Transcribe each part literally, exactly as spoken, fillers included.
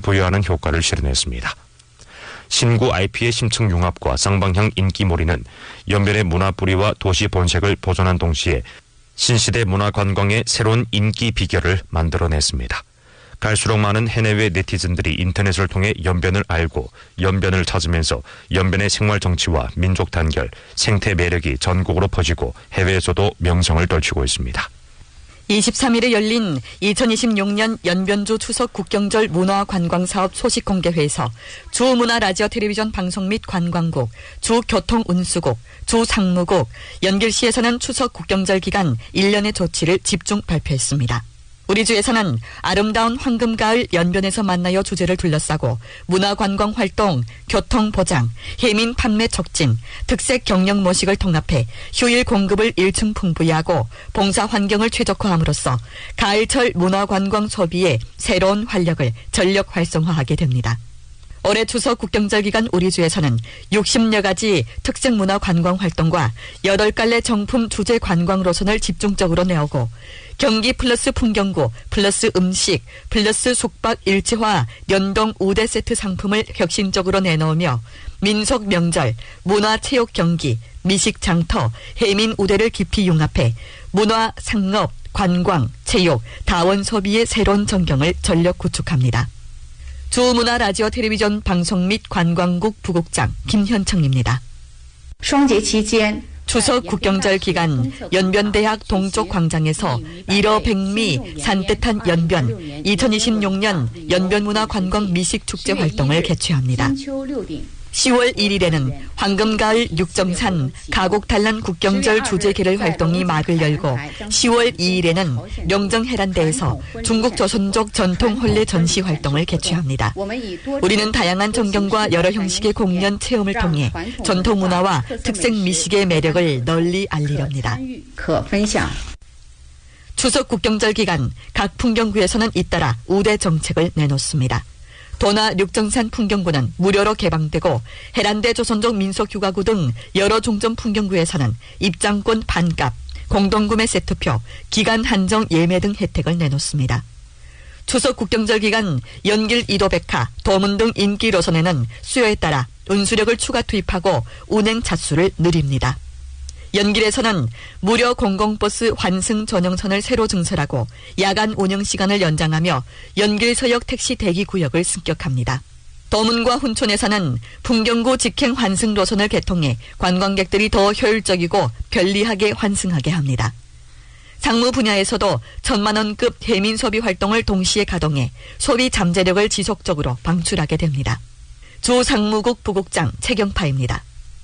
부여하는 효과를 실현했습니다. 신구 아이피의 심층 융합과 쌍방향 인기몰이는 연변의 문화 뿌리와 도시 본색을 보존한 동시에 신시대 문화 관광의 새로운 인기 비결을 만들어냈습니다. 갈수록 많은 해내외 네티즌들이 인터넷을 통해 연변을 알고 연변을 찾으면서 연변의 생활 정치와 민족 단결, 생태 매력이 전국으로 퍼지고 해외에서도 명성을 떨치고 있습니다. 이십삼일에 열린 이천이십육 년 연변주 추석 국경절 문화관광사업 소식 공개회에서 주문화라디오 텔레비전 방송 및 관광국, 주교통운수국, 주상무국, 연길시에서는 추석 국경절 기간 일련의 조치를 집중 발표했습니다. 우리 주에서는 아름다운 황금가을 연변에서 만나요 주제를 둘러싸고 문화관광활동, 교통보장, 해민 판매 촉진, 특색 경영 모식을 통합해 휴일 공급을 일층 풍부하고 봉사 환경을 최적화함으로써 가을철 문화관광 소비에 새로운 활력을 전력 활성화하게 됩니다. 올해 추석 국경절 기간 우리 주에서는 육십여 가지 특색 문화 관광 활동과 여덟 갈래 정품 주제 관광 노선을 집중적으로 내오고 경기 플러스 풍경구 플러스 음식 플러스 숙박 일체화 연동 우대 세트 상품을 혁신적으로 내놓으며 민속 명절, 문화 체육 경기, 미식 장터, 해민 우대를 깊이 융합해 문화, 상업, 관광, 체육, 다원 소비의 새로운 전경을 전력 구축합니다. 주문화라디오 텔레비전 방송 및 관광국 부국장 김현청입니다. 추석 국경절 기간 연변대학 동쪽 광장에서 일어 백미 산뜻한 연변 이천이십육 년 연변문화관광 미식축제 활동을 개최합니다. 시월 일일에는 황금가을 육정산 가곡단란 국경절 주제계를 활동이 막을 열고 시월 이일에는 명정해란대에서 중국 조선족 전통 혼례 전시 활동을 개최합니다. 우리는 다양한 전경과 여러 형식의 공연 체험을 통해 전통 문화와 특색 미식의 매력을 널리 알리렵니다. 추석 국경절 기간 각 풍경구에서는 잇따라 우대 정책을 내놓습니다. 도나 육정산 풍경구는 무료로 개방되고 해란대 조선족 민속휴가구 등 여러 중점 풍경구에서는 입장권 반값, 공동구매 세트표, 기간 한정 예매 등 혜택을 내놓습니다. 추석 국경절 기간 연길 이도백화, 도문 등 인기 노선에는 수요에 따라 운수력을 추가 투입하고 운행 차수를 늘립니다. 연길에서는 무료 공공버스 환승 전용선을 새로 증설하고 야간 운영 시간을 연장하며 연길 서역 택시 대기 구역을 승격합니다. 도문과 훈촌에서는 풍경구 직행 환승 노선을 개통해 관광객들이 더 효율적이고 편리하게 환승하게 합니다. 상무 분야에서도 천만 원급 해민 소비 활동을 동시에 가동해 소비 잠재력을 지속적으로 방출하게 됩니다. 주상무국 부국장 최경파입니다.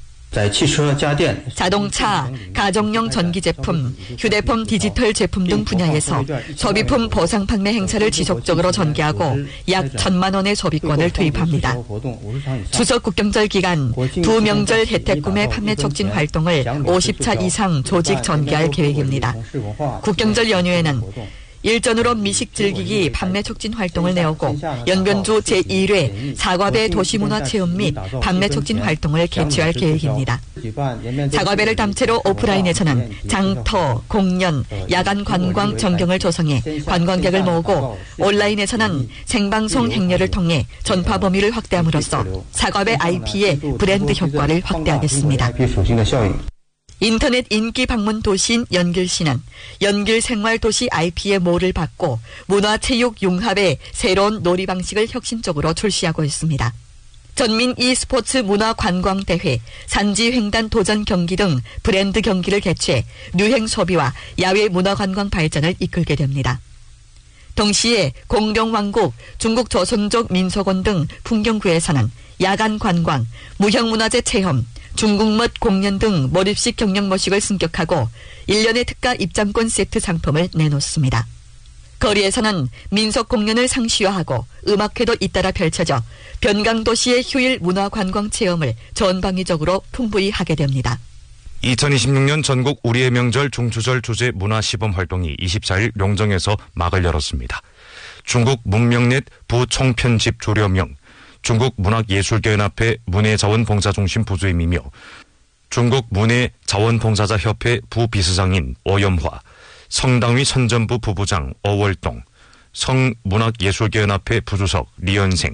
자동차, 가정용 전기 제품, 휴대폰 디지털 제품 등 분야에서 소비품 보상 판매 행사를 지속적으로 전개하고 약 천만 원의 소비권을 투입합니다. 추석 국경절 기간 두 명절 혜택 구매 판매 촉진 활동을 오십 차 이상 조직 전개할 계획입니다. 국경절 연휴에는 일전으로 미식 즐기기 판매 촉진 활동을 내오고 연변주 제일 회 사과배 도시문화 체험 및 판매 촉진 활동을 개최할 계획입니다. 사과배를 담채로 오프라인에서는 장터, 공연, 야간 관광 전경을 조성해 관광객을 모으고 온라인에서는 생방송 행렬을 통해 전파 범위를 확대함으로써 사과배 아이피의 브랜드 효과를 확대하겠습니다. 인터넷 인기 방문 도시인 연길시는 연길 생활도시 아이피의 모를 받고 문화체육 융합의 새로운 놀이 방식을 혁신적으로 출시하고 있습니다. 전민 e스포츠 문화관광대회, 산지횡단 도전 경기 등 브랜드 경기를 개최해 유행 소비와 야외 문화관광 발전을 이끌게 됩니다. 동시에 공룡왕국, 중국 조선족 민속원 등 풍경구에서는 야간 관광, 무형문화재 체험, 중국멋 공연 등 몰입식 경영 모식을 승격하고 일련의 특가 입장권 세트 상품을 내놓습니다. 거리에서는 민속 공연을 상시화하고 음악회도 잇따라 펼쳐져 변강도시의 휴일 문화관광 체험을 전방위적으로 풍부히 하게 됩니다. 이천이십육 년 전국 우리의 명절 중추절 주제 문화시범 활동이 이십사일 용정에서 막을 열었습니다. 중국 문명넷 부총편집 조려명, 중국문학예술계연합회 문예자원봉사중심 부주임이며 중국문예자원봉사자협회 부비서장인 오염화, 성당위 선전부 부부장 어월동, 성문학예술계연합회 부주석 리연생,